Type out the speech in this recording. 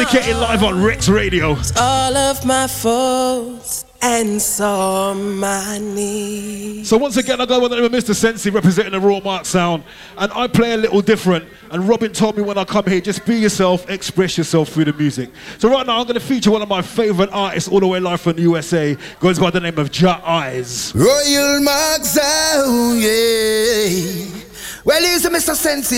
syndicated live on Rex Radio. All of my faults and saw my needs. So once again, I go by the name of Mr. Sensi, representing the Raw Mark sound, and I play a little different. And Robin told me when I come here, just be yourself, express yourself through the music. So right now, I'm going to feature one of my favorite artists all the way live from the USA. Goes by the name of Ja Eyes. Royal Mark sound, yeah. Well, he's a Mr. Sensi.